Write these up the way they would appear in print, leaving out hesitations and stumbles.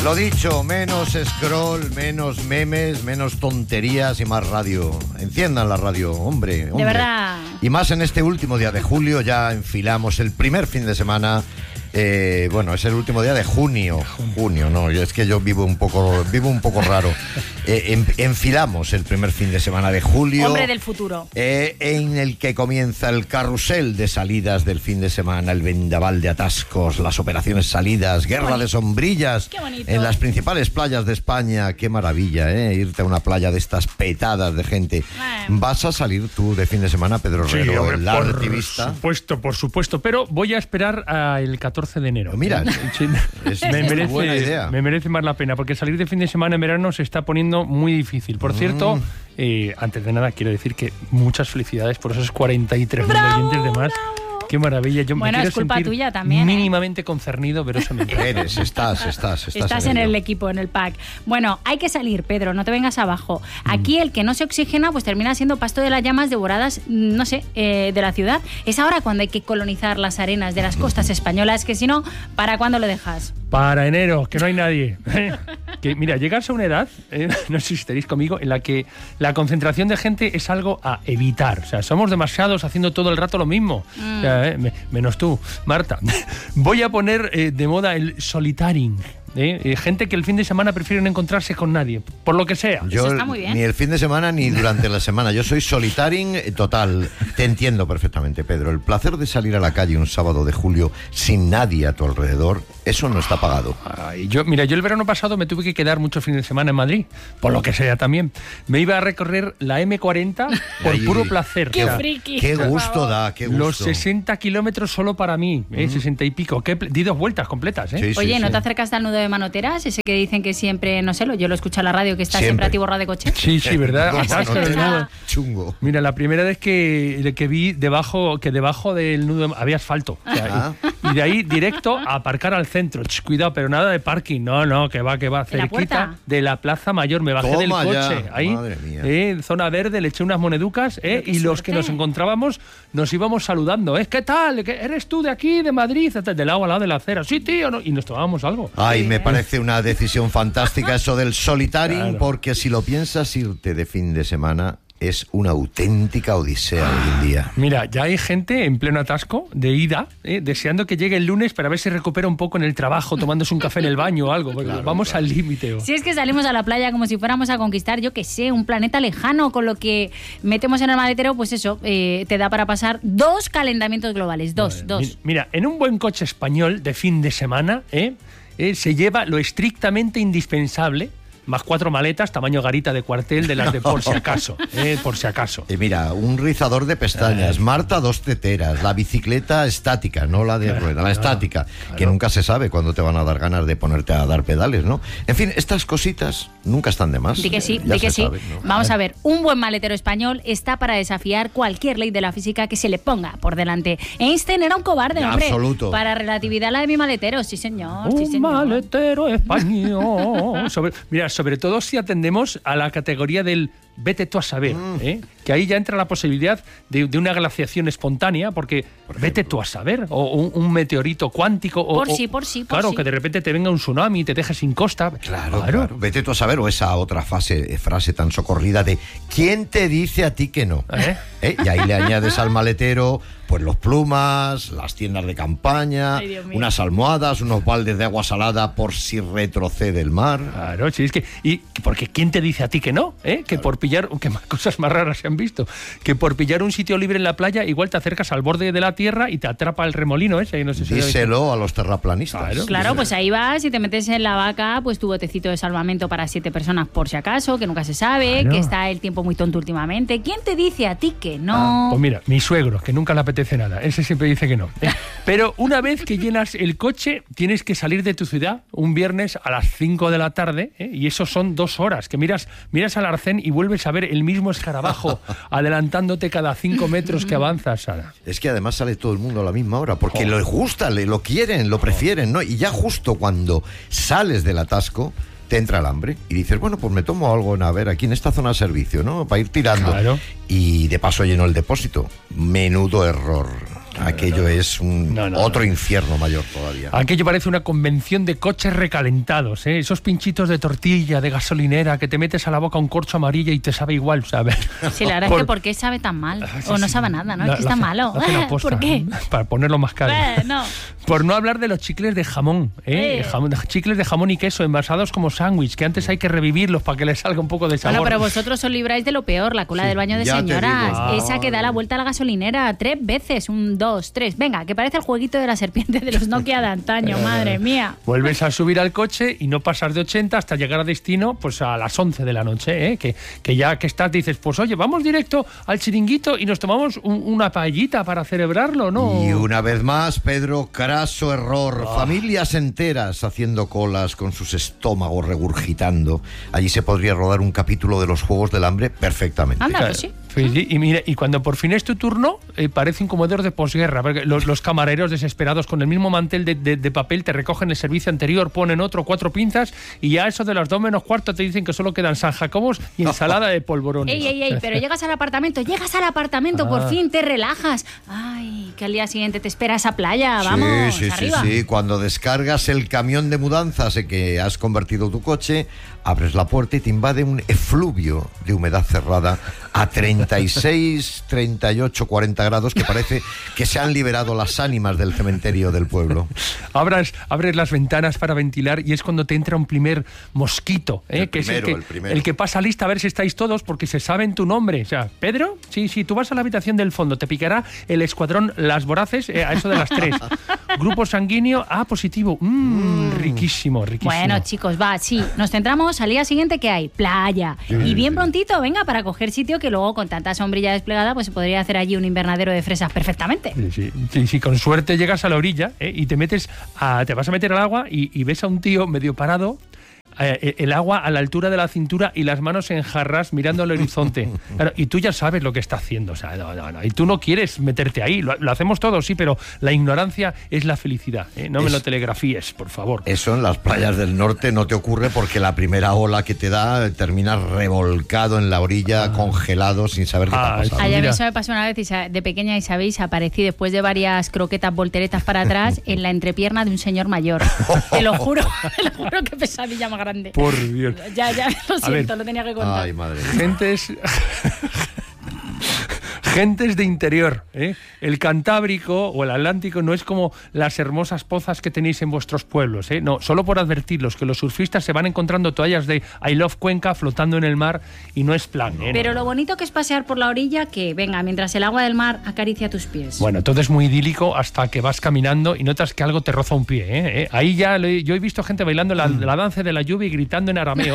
Lo dicho, menos scroll, menos memes, menos tonterías y más radio. Enciendan la radio, hombre. De verdad. Y más en este último día de julio, ya enfilamos el primer fin de semana. Bueno, es el último día de junio, no, es que yo vivo un poco raro. Enfilamos el primer fin de semana de julio. Hombre del futuro. En el que comienza el carrusel de salidas del fin de semana, el vendaval de atascos, las operaciones salidas, guerra de sombrillas en las principales playas de España. Qué maravilla, irte a una playa de estas petadas de gente. ¿Vas a salir tú de fin de semana, Pedro Herrero, hombre, el artivista? Por supuesto, pero voy a esperar el 14 de enero. Mira, es buena idea. Me merece más la pena, porque salir de fin de semana en verano se está poniendo muy difícil. Por cierto, antes de nada quiero decir que muchas felicidades por esos 43.000 oyentes de más. Qué maravilla. Yo bueno, me quiero es culpa sentir tuya también, mínimamente concernido, pero eso me encanta. Estás en el equipo, en el pack. Bueno, hay que salir, Pedro, no te vengas abajo. Aquí el que no se oxigena pues termina siendo pasto de las llamas devoradas, no sé, de la ciudad. Es ahora cuando hay que colonizar las arenas de las costas españolas, que si no, ¿para cuándo lo dejas? Para enero, que no hay nadie. Que mira, llegas a una edad, no sé si estaréis conmigo, en la que la concentración de gente es algo a evitar. O sea, somos demasiados haciendo todo el rato lo mismo. O sea, menos tú, Marta. Voy a poner de moda el solitaring. Gente que el fin de semana prefieren encontrarse con nadie, por lo que sea. Yo está muy bien. Ni el fin de semana ni durante la semana. Yo soy solitaring total. Te entiendo perfectamente, Pedro. El placer de salir a la calle un sábado de julio sin nadie a tu alrededor, eso no está pagado. Ay, yo el verano pasado me tuve que quedar muchos fines de semana en Madrid, por lo que sea también. Me iba a recorrer la M40 por puro placer. ¡Qué friki! ¡Qué gusto da! ¡Qué gusto! Los 60 kilómetros solo para mí, 60 y pico. Di 2 vueltas completas, Sí, Oye, ¿no sí. te acercaste al nudo de Manoteras? Ese que dicen que siempre, no sé, yo lo escucho en la radio, que está siempre atiborrado de coche. Sí, ¿verdad? Chungo. Mira, la primera vez que vi debajo del nudo había asfalto. O sea, y de ahí directo a aparcar al centro. Cuidado, pero nada de parking. No, que va. Cerquita de la Plaza Mayor. Me bajé del coche. Ahí, madre mía. Zona verde, le eché unas moneducas, y los que nos encontrábamos nos íbamos saludando. ¿Qué tal? ¿Eres tú de aquí, de Madrid? Del lado al lado de la acera. Sí, tío. ¿No? Y nos tomábamos algo. Ay, me parece una decisión fantástica eso del solitaring, claro. Porque si lo piensas, irte de fin de semana es una auténtica odisea hoy en día. Mira, ya hay gente en pleno atasco de ida, deseando que llegue el lunes para ver si recupera un poco en el trabajo, tomándose un café en el baño o algo, porque vamos al límite. Si es que salimos a la playa como si fuéramos a conquistar, yo qué sé, un planeta lejano, con lo que metemos en el maletero, pues eso, te da para pasar 2 calentamientos globales, dos. Mira, en un buen coche español de fin de semana, se lleva lo estrictamente indispensable, más 4 maletas, tamaño garita de cuartel, de las de por si acaso. Mira, un rizador de pestañas, Marta 2 teteras, la bicicleta estática, no la de rueda, la estática, que nunca se sabe cuándo te van a dar ganas de ponerte a dar pedales, ¿no? En fin, estas cositas nunca están de más. Di que sí. Saben, ¿no? Vamos a ver, un buen maletero español está para desafiar cualquier ley de la física que se le ponga por delante. Einstein era un cobarde, hombre. Absoluto. Para relatividad la de mi maletero, sí señor. Un maletero español. Sobre todo si atendemos a la categoría del vete tú a saber, que ahí ya entra la posibilidad de una glaciación espontánea, porque vete tú a saber, o un meteorito cuántico, por sí. Claro, que de repente te venga un tsunami y te deje sin costa. Claro. Vete tú a saber, o esa otra frase tan socorrida de ¿quién te dice a ti que no? Y ahí le añades al maletero pues los plumas, las tiendas de campaña, unas almohadas, unos baldes de agua salada por si retrocede el mar. Claro, sí, es que porque ¿quién te dice a ti que no? Que por pillar, que cosas más raras se han visto, que por pillar un sitio libre en la playa igual te acercas al borde de la tierra y te atrapa el remolino ese, y no sé si díselo a los terraplanistas. Claro, pues ahí vas y te metes en la vaca, pues tu botecito de salvamento para 7 personas por si acaso, que nunca se sabe, que está el tiempo muy tonto últimamente. ¿Quién te dice a ti que no? Pues mira, mi suegro, que nunca le apetece nada, ese siempre dice que no. Pero una vez que llenas el coche, tienes que salir de tu ciudad un viernes a las 5 de la tarde, y eso son 2 horas, que miras al arcén y vuelves a ver el mismo escarabajo adelantándote cada 5 metros que avanzas, Sara. Es que además sale todo el mundo a la misma hora, porque les gusta, lo quieren, lo prefieren, ¿no? Y ya justo cuando sales del atasco, te entra el hambre y dices, bueno, pues me tomo algo aquí en esta zona de servicio, ¿no? Para ir tirando. Claro. Y de paso lleno el depósito. Menudo error. Aquello es otro infierno mayor todavía. Aquello parece una convención de coches recalentados, ¿eh? Esos pinchitos de tortilla, de gasolinera, que te metes a la boca un corcho amarillo y te sabe igual, ¿sabes? Sí, la verdad es que ¿por qué sabe tan mal? O no sabe nada, ¿no? Es que está malo. ¿Por qué? Para ponerlo más caro. No. Por no hablar de los chicles de jamón, chicles de jamón y queso envasados como sándwich, que antes hay que revivirlos para que les salga un poco de sabor. Bueno, pero vosotros os libráis de lo peor, la cola del baño de señoras. Esa que da la vuelta a la gasolinera 3 veces, 1, 2, 3. Venga, que parece el jueguito de la serpiente de los Nokia de antaño, madre mía. Vuelves a subir al coche y no pasas de 80 hasta llegar a destino pues a las 11 de la noche, que ya que estás dices, pues oye, vamos directo al chiringuito y nos tomamos una paellita para celebrarlo, ¿no? Y una vez más, Pedro, craso error. Familias enteras haciendo colas con sus estómagos regurgitando. Allí se podría rodar un capítulo de los Juegos del Hambre perfectamente. Anda, pues sí. Sí, y mira, y cuando por fin es tu turno, parece un comedor de posguerra, porque los camareros desesperados con el mismo mantel de papel te recogen el servicio anterior, ponen otro, 4 pinzas, y ya eso de las 2 menos cuarto te dicen que solo quedan San Jacobos y ensalada de polvorones. Ey, pero llegas al apartamento, por fin te relajas. Ay, que al día siguiente te espera esa playa, vamos, arriba. Sí, cuando descargas el camión de mudanzas en que has convertido tu coche, abres la puerta y te invade un efluvio de humedad cerrada a 36, 38, 40 grados, que parece que se han liberado las ánimas del cementerio del pueblo. Abres las ventanas para ventilar y es cuando te entra un primer mosquito, el que pasa lista a ver si estáis todos, porque se sabe en tu nombre. O sea, Pedro, sí, tú vas a la habitación del fondo, te picará el escuadrón Las Voraces a eso de las 3. Grupo sanguíneo A positivo. Riquísimo. Bueno, chicos, nos centramos al día siguiente, que hay playa. Y bien prontito, venga, para coger sitio, que luego con tanta sombrilla desplegada pues se podría hacer allí un invernadero de fresas perfectamente. Sí, con suerte llegas a la orilla y te vas a meter al agua y ves a un tío medio parado, el agua a la altura de la cintura y las manos en jarras mirando al horizonte. Claro, y tú ya sabes lo que está haciendo. O sea, no, y tú no quieres meterte ahí. Lo hacemos todos, sí, pero la ignorancia es la felicidad. No me lo telegrafíes, por favor. Eso en las playas del norte no te ocurre, porque la primera ola que te da terminas revolcado en la orilla, congelado, sin saber qué te ha pasado. A mí eso me pasó una vez de pequeña, y sabéis, aparecí después de varias croquetas volteretas para atrás en la entrepierna de un señor mayor. Te lo juro que pesadilla más grande. Por Dios. Ya, lo siento, lo tenía que contar. Ay, madre. Gentes de interior, El Cantábrico o el Atlántico no es como las hermosas pozas que tenéis en vuestros pueblos, No, solo por advertirlos que los surfistas se van encontrando toallas de I Love Cuenca flotando en el mar y no es plan, Pero lo bonito que es pasear por la orilla, que venga, mientras el agua del mar acaricia tus pies. Bueno, todo es muy idílico hasta que vas caminando y notas que algo te roza un pie, Ahí ya yo he visto gente bailando la danza de la lluvia y gritando en arameo.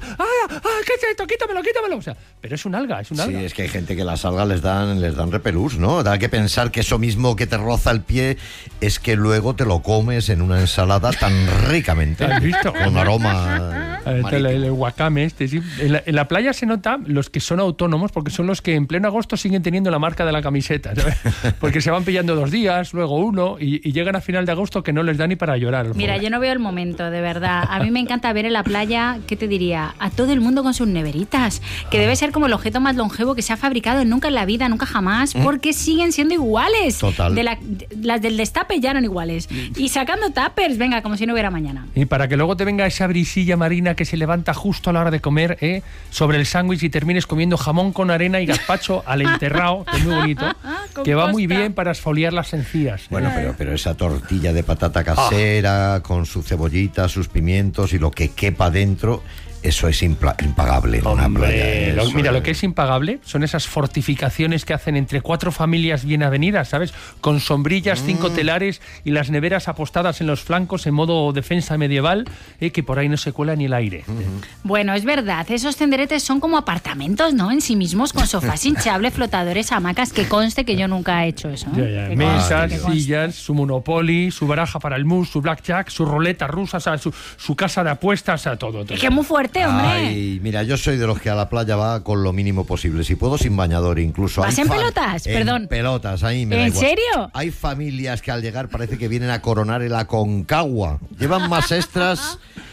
¿Qué es esto? Quítamelo. O sea, pero es un alga. Sí, es que hay gente que las algas les dan repelús, ¿no? Da que pensar que eso mismo que te roza el pie es que luego te lo comes en una ensalada tan ricamente. ¿Has visto? Con aroma. El wakame sí. En la playa se nota los que son autónomos, porque son los que en pleno agosto siguen teniendo la marca de la camiseta, ¿sabes? Porque se van pillando 2 días, luego 1 y llegan a final de agosto que no les da ni para llorar. Mira, yo no veo el momento, de verdad. A mí me encanta ver en la playa, ¿qué te diría? A todo el mundo con sus neveritas, que debe ser como el objeto más longevo que se ha fabricado nunca en la vida, nunca jamás, porque siguen siendo iguales. Total. Las del destape ya no eran iguales. Y sacando tuppers, venga, como si no hubiera mañana. Y para que luego te venga esa brisilla marina que se levanta justo a la hora de comer, sobre el sándwich, y termines comiendo jamón con arena y gazpacho al enterrado, que es muy bonito, que va muy bien para esfoliar las encías. Bueno, pero esa tortilla de patata casera, con su cebollita, sus pimientos y lo que quepa dentro, eso es impagable en una playa. Lo que es impagable son esas fortificaciones que hacen entre 4 familias bien avenidas, ¿sabes? Con sombrillas, 5 telares y las neveras apostadas en los flancos en modo defensa medieval, que por ahí no se cuela ni el aire. Bueno, es verdad, esos tenderetes son como apartamentos, ¿no? En sí mismos, con sofás hinchables, flotadores, hamacas, que conste que yo nunca he hecho eso. Mesas, sillas, su Monopoly, su baraja para el mus, su blackjack, su roleta rusa, su casa de apuestas, todo. Es que es muy fuerte, hombre. Ay, mira, yo soy de los que a la playa va con lo mínimo posible. Si puedo, sin bañador incluso. ¿Vas en pelotas? Perdón. En pelotas, ahí me da ¿En igual. serio? Hay familias que al llegar parece que vienen a coronar el Aconcagua. Llevan más extras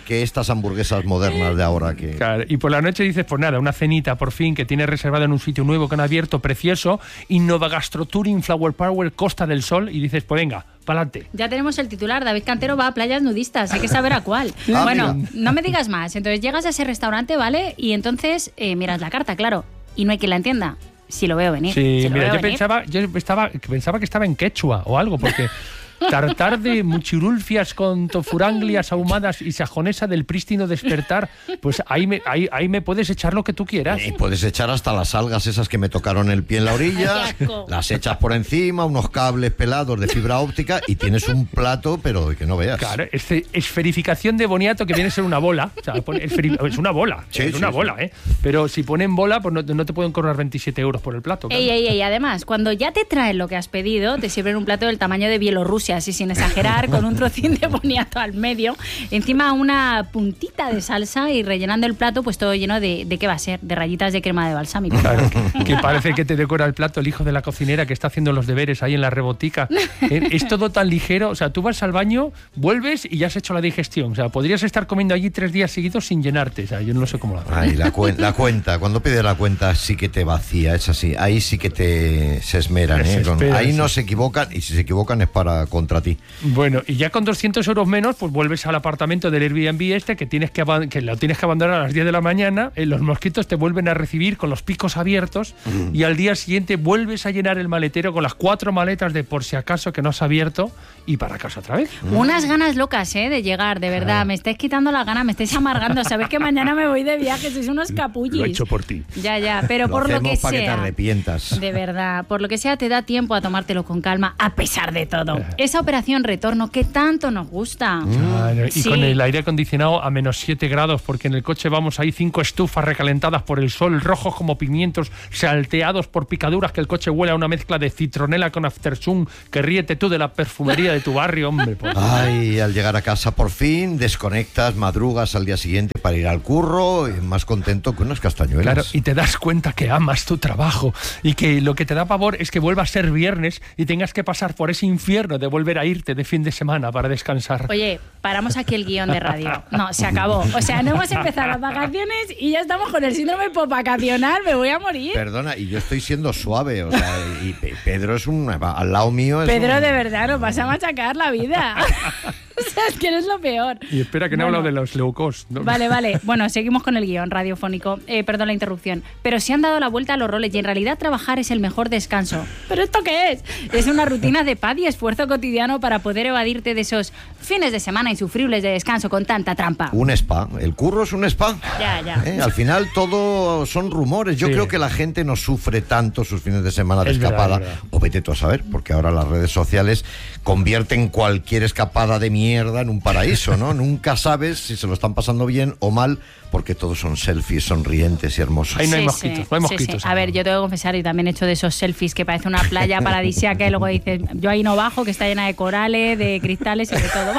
que estas hamburguesas modernas de ahora. Claro, y por la noche dices, pues nada, una cenita por fin que tienes reservada en un sitio nuevo que han abierto, precioso, Innova Gastro Touring Flower Power Costa del Sol, y dices, pues venga, pa'lante. Ya tenemos el titular, David Cantero va a playas nudistas, hay que saber a cuál. Bueno, no me digas más. Entonces llegas a ese restaurante, ¿vale? Y entonces miras la carta, claro, y no hay quien la entienda. Si lo veo venir. Sí, mira, yo pensaba que estaba en quechua o algo, porque tartar de muchirulfias con tofuranglias ahumadas y sajonesa del prístino despertar, pues ahí me puedes echar lo que tú quieras. Y puedes echar hasta las algas esas que me tocaron el pie en la orilla, las echas por encima, unos cables pelados de fibra óptica y tienes un plato, pero que no veas. Claro, esferificación de boniato que viene a ser una bola. O sea, es una bola, bola, ¿eh? Pero si ponen bola, pues no te pueden cobrar 27 euros por el plato. Claro. Ey, además, cuando ya te traen lo que has pedido, te sirven un plato del tamaño de Bielorrusia, así sin exagerar, con un trocín de boniato al medio, encima una puntita de salsa y rellenando el plato, pues todo lleno de ¿qué va a ser? De rayitas de crema de balsámico. Claro, que parece que te decora el plato el hijo de la cocinera que está haciendo los deberes ahí en la rebotica. Es todo tan ligero, o sea, tú vas al baño, vuelves y ya has hecho la digestión. O sea, podrías estar comiendo allí 3 días seguidos sin llenarte. O sea, yo no sé cómo lo hago. Ay, la cuenta, cuando pides la cuenta sí que te vacía, es así. Ahí sí que se esmeran, ahí no se equivocan, y si se equivocan es para contra ti. Bueno, y ya con 200 euros menos, pues vuelves al apartamento del Airbnb que lo tienes que abandonar a las 10 de la mañana, los mosquitos te vuelven a recibir con los picos abiertos y al día siguiente vuelves a llenar el maletero con las 4 maletas de por si acaso que no has abierto y para casa otra vez. Unas ganas locas, de llegar, de verdad. Me estáis quitando las ganas, me estáis amargando. Sabéis que mañana me voy de viaje, sois unos capullis. Lo he hecho por ti. Ya, pero por lo que sea. Para que te arrepientas. De verdad, por lo que sea, te da tiempo a tomártelo con calma, a pesar de todo. Esa operación retorno que tanto nos gusta. Claro, y con el aire acondicionado a menos 7 grados, porque en el coche vamos ahí 5 estufas recalentadas por el sol, rojos como pimientos, salteados por picaduras, que el coche huele a una mezcla de citronela con aftersun, que ríete tú de la perfumería de tu barrio, hombre. Ay, al llegar a casa por fin, desconectas, madrugas al día siguiente para ir al curro, y más contento que unas castañuelas. Claro, y te das cuenta que amas tu trabajo y que lo que te da pavor es que vuelva a ser viernes y tengas que pasar por ese infierno de volver a irte de fin de semana para descansar. Oye, paramos aquí el guión de radio. No, se acabó. O sea, no hemos empezado las vacaciones y ya estamos con el síndrome post-vacacional. Me voy a morir. Perdona, y yo estoy siendo suave, o sea, y Pedro es al lado mío es Pedro, de verdad, nos vas a machacar la vida. O sea, es que eres lo peor. Y espera, que no he hablado de los leucos, ¿no? Vale. Bueno, seguimos con el guión radiofónico. Perdón la interrupción. Pero se han dado la vuelta a los roles y en realidad trabajar es el mejor descanso. ¿Pero esto qué es? Es una rutina de paz y esfuerzo cotidiano para poder evadirte de esos fines de semana insufribles de descanso con tanta trampa. Un spa. El curro es un spa. Ya. Al final todo son rumores. Yo creo que la gente no sufre tanto sus fines de semana de escapada. Verdad. O vete tú a saber, porque ahora las redes sociales convierten cualquier escapada de mierda en un paraíso, ¿no? Nunca sabes si se lo están pasando bien o mal, porque todos son selfies sonrientes y hermosos. Ahí no hay mosquitos, no hay mosquitos. Sí. A ver, yo tengo que confesar, y también he hecho de esos selfies que parece una playa paradisíaca y luego dices, yo ahí no bajo, que está llena de corales, de cristales y de todo.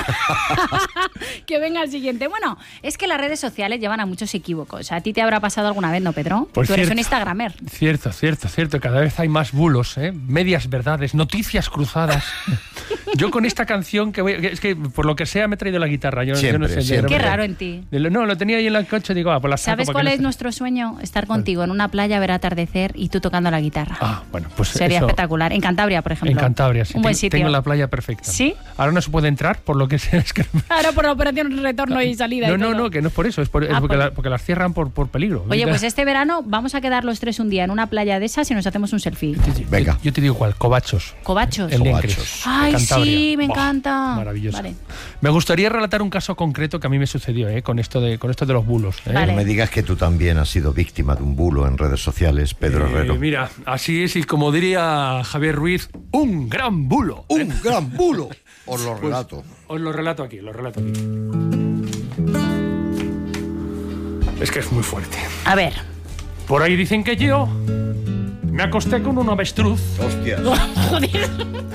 Que venga el siguiente. Bueno, es que las redes sociales llevan a muchos equívocos. A ti te habrá pasado alguna vez, ¿no, Pedro? Pues tú eres un instagramer. Cierto. Cada vez hay más bulos, medias verdades, noticias cruzadas. Yo con esta canción es que por lo que sea me he traído la guitarra. Yo no sé. Qué raro en ti. No, lo tenía ahí en la coche, digo, pues la saco. ¿Sabes cuál es nuestro sueño? Estar contigo en una playa, ver atardecer y tú tocando la guitarra. Bueno, pues sería espectacular. En Cantabria, por ejemplo. En Cantabria, sí. Un buen sitio. Tengo la playa perfecta. ¿Sí? Ahora no se puede entrar, por lo que sea. Ahora por la operación retorno y salida. No, que no es por eso, es porque las cierran por peligro. Oye, pues este verano vamos a quedar los 3 un día en una playa de esas y nos hacemos un selfie. Venga. Yo te digo cuál, Covachos. ¿Covachos? Ay, Cantabria. Sí, me encanta. Maravilloso. Vale. Me gustaría relatar un caso concreto que a mí me sucedió, con esto de los bulos. Vale. No me digas que tú también has sido víctima de un bulo en redes sociales, Pedro Herrero. Mira, así es, y como diría Javier Ruiz, un gran bulo. ¡Un gran bulo! Os lo relato. Os lo relato aquí. Es que es muy fuerte. A ver. Por ahí dicen que yo me acosté con un avestruz. Hostias. Joder.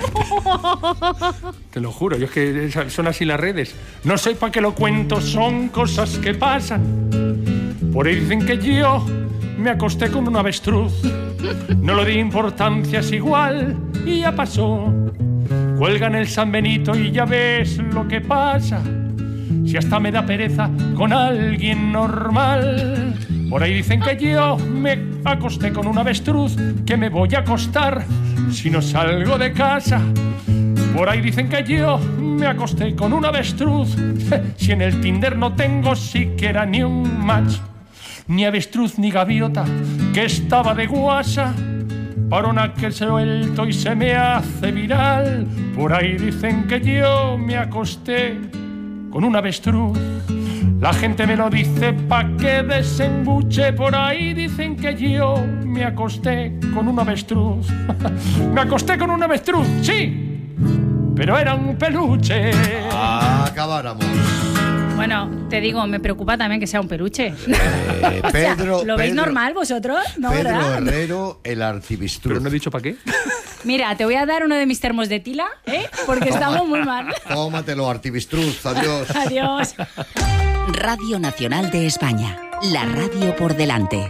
Te lo juro, yo es que son así las redes. No sé para qué lo cuento, son cosas que pasan. Por ahí dicen que yo me acosté con un avestruz. No le di importancia, es igual, y ya pasó. Cuelgan el San Benito y ya ves lo que pasa. Si hasta me da pereza con alguien normal. Por ahí dicen que yo me acosté con un avestruz, que me voy a acostar si no salgo de casa. Por ahí dicen que yo me acosté con un avestruz, si en el Tinder no tengo siquiera ni un match. Ni avestruz ni gaviota, que estaba de guasa, parona que suelto y se me hace viral. Por ahí dicen que yo me acosté con un avestruz. La gente me lo dice pa' que desembuche. Por ahí dicen que yo me acosté con un avestruz. Me acosté con un avestruz, sí, pero era un peluche. Acabáramos. Bueno, te digo, me preocupa también que sea un peluche. Pedro, ¿lo veis normal vosotros? No, Pedro ¿verdad? Herrero, el arcibistruz. Pero no he dicho para qué. Mira, te voy a dar uno de mis termos de tila, porque estamos muy mal. Tómatelo, arcibistruz. Adiós. Adiós. Radio Nacional de España. La radio por delante.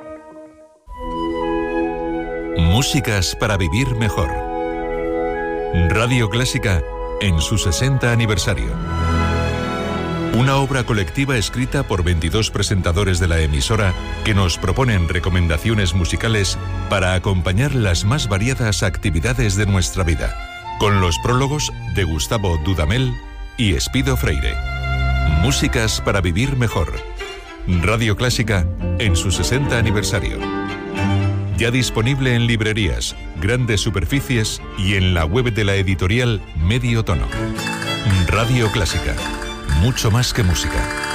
Músicas para vivir mejor. Radio Clásica en su 60 aniversario. Una obra colectiva escrita por 22 presentadores de la emisora que nos proponen recomendaciones musicales para acompañar las más variadas actividades de nuestra vida, con los prólogos de Gustavo Dudamel y Espido Freire. Músicas para vivir mejor. Radio Clásica en su 60 aniversario. Ya disponible en librerías, grandes superficies y en la web de la editorial Medio Tono. Radio Clásica. Mucho más que música.